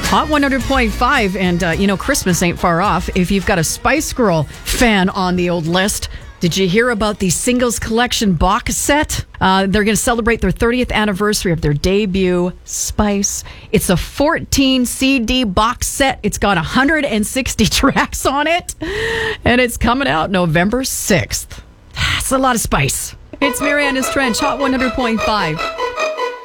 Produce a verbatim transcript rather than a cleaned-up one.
Hot one hundred point five, and uh, you know, Christmas ain't far off. If you've got a Spice Girl fan on the old list, did you hear about the Singles Collection box set? Uh, they're going to celebrate their thirtieth anniversary of their debut, Spice. It's a fourteen C D box set. It's got one hundred sixty tracks on it, and it's coming out November sixth. That's a lot of Spice. It's Mariana's Trench, Hot one hundred point five.